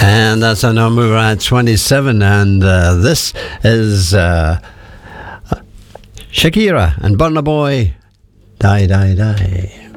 And that's our number at 27. And this is Shakira and Burna Boy. Die, die, die.